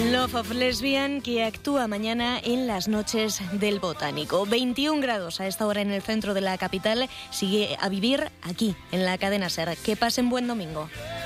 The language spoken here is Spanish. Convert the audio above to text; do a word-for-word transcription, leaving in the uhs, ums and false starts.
Love of Lesbian, que actúa mañana en las noches del Botánico. veintiún grados a esta hora en el centro de la capital. Sigue a vivir aquí, en la cadena SER. Que pasen buen domingo.